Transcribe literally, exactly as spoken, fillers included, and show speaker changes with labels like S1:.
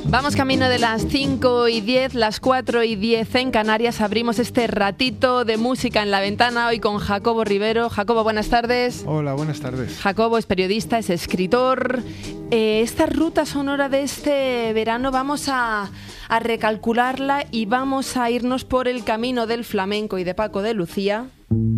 S1: Vamos camino de las cinco y diez, las cuatro y diez en Canarias. Abrimos este ratito de música en la ventana hoy con Jacobo Rivero. Jacobo, buenas tardes.
S2: Hola, buenas tardes.
S1: Jacobo es periodista, es escritor. Eh, esta ruta sonora de este verano vamos a, a recalcularla y vamos a irnos por el camino del flamenco y de Paco de Lucía.